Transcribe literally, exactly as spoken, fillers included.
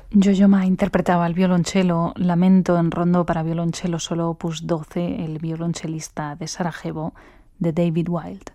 Yo-Yo Ma interpretaba al violonchelo Lamento en rondo para violonchelo solo opus doce, el violonchelista de Sarajevo, de David Wild.